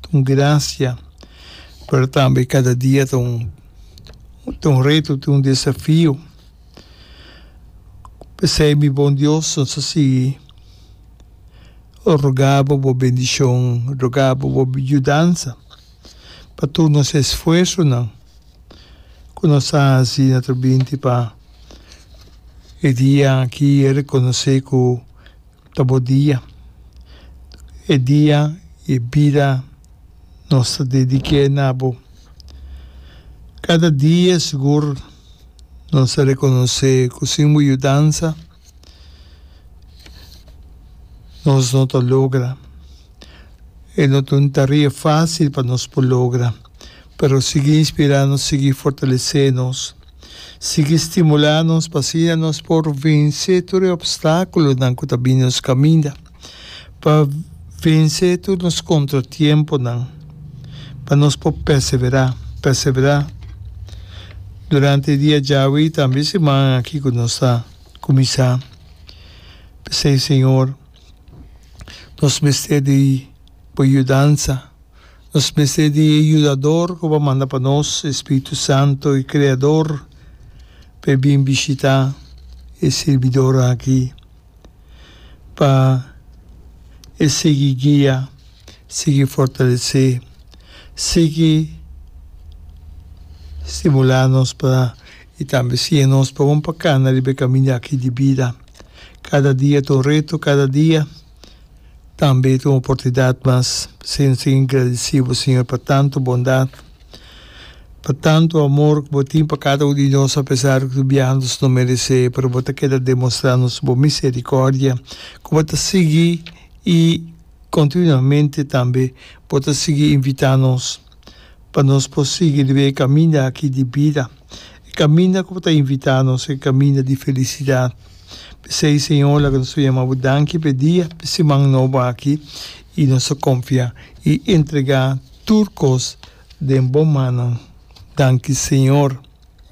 tua graça, para também cada dia tua reto, tua desafio. Pensei, meu bom Deus, não sei se eu rogava boa bendição, rogava boa ajudança, para tu nosso esforço, não. Quando nós assim, naturalmente, para o dia aqui, reconhecer que o bom dia, o dia e vida, nós dediquemos a bo. Cada dia, seguro, nós reconhecer que sem ajudança, nós não logra. E não é uma tarefa fácil para nós lograr. Pero seguir inspirando-nos, seguir fortalecendo-nos, seguir estimulando-nos, passeando-nos por vencer todos os obstáculos que também nos caminha, para vencer todos os contratempos, para nós perseverar. Durante o dia de hoje, também semana aqui que nós está começar. Pensei, Senhor, nós precisamos de ajudança. Nós precisamos de ajudador que vai mandar para nós, Espírito Santo e Criador, para vir visitar e servidor aqui, para seguir guia, seguir fortalecer, seguir estimular-nos para e também se nós para vamos para cá, na caminho aqui de vida. Cada dia tem um reto, cada dia também tem uma oportunidade, mas sem agradecido, Senhor, por tanto bondade, por tanto amor que você tem para cada um de nós, apesar de que não merecer, para você querer demonstrar-nos boa misericórdia, que você seguir e continuamente também, você seguir invitar-nos para nós prosseguir o caminho aqui de vida, o caminho que você invitar-nos, o caminho de felicidade. Sei, Senhor, que nós chamamos danke, pedir, se manobra aqui e nós confiar e entregar turcos de bom mano. Danke, Senhor.